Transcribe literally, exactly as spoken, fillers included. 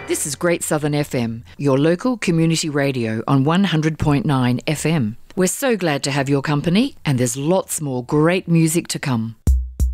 This is Great Southern F M, your local community radio on one hundred point nine F M. We're so glad to have your company, and there's lots more great music to come.